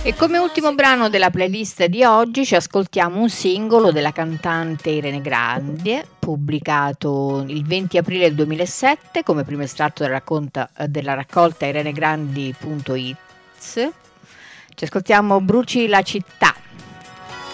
E come ultimo brano della playlist di oggi ci ascoltiamo un singolo della cantante Irene Grandi, pubblicato il 20 aprile 2007 come primo estratto della raccolta irenegrandi.it. Ci ascoltiamo Bruci la città.